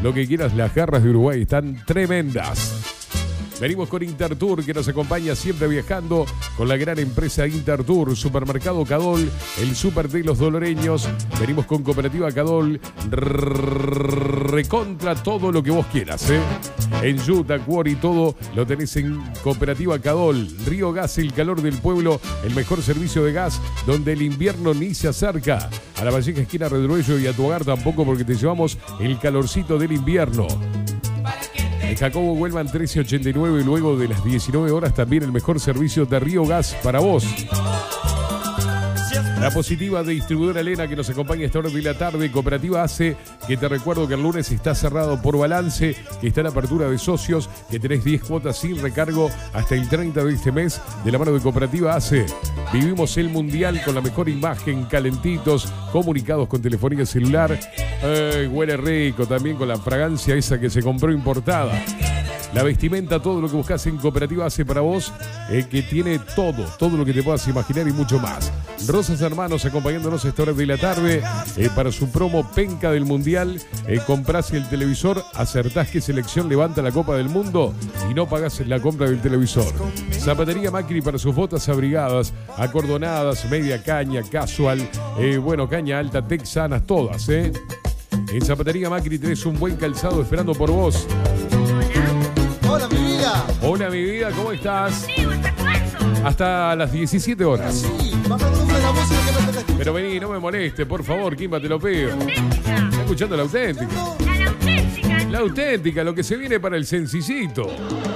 lo que quieras, las garras de Uruguay están tremendas. Venimos con Intertour, que nos acompaña siempre viajando con la gran empresa Intertour, Supermercado Cadol, el súper de los doloreños. Venimos con Cooperativa Cadol, recontra todo lo que vos quieras, ¿eh? En Utah, Quarry, todo lo tenés en Cooperativa Cadol. Río Gas, el calor del pueblo, el mejor servicio de gas, donde el invierno ni se acerca. A la Valleja, esquina Redruello, y a tu hogar tampoco, porque te llevamos el calorcito del invierno. En Jacobo Huelman 1389, luego de las 19 horas, también el mejor servicio de Río Gas para vos. La Positiva de Distribuidora Elena, que nos acompaña a esta hora de la tarde. Cooperativa ACE, que te recuerdo que el lunes está cerrado por balance, que está en apertura de socios, que tenés 10 cuotas sin recargo hasta el 30 de este mes, de la mano de Cooperativa ACE. Vivimos el Mundial con la mejor imagen, calentitos, comunicados con telefonía celular. Huele rico también con la fragancia esa que se compró importada. La vestimenta, todo lo que buscas en Cooperativa ACE para vos, que tiene todo lo que te puedas imaginar y mucho más. Rosas Hermanos acompañándonos a esta hora de la tarde para su promo Penca del Mundial. Comprás el televisor, acertás qué selección levanta la Copa del Mundo y no pagás la compra del televisor. Zapatería Macri para sus botas abrigadas, acordonadas, media caña, casual, caña alta, texanas, todas, En Zapatería Macri tenés un buen calzado esperando por vos. Hola, mi vida. Hola, mi vida, ¿cómo estás? Sí, ¿hasta cuándo? Hasta las 17 horas. Sí, baja el volumen de la música que no te la escucho. Pero vení, no me moleste, por favor, Kimba, te lo pido. Auténtica. ¿Estás escuchando la auténtica? La auténtica. La auténtica, lo que se viene para el sencillito.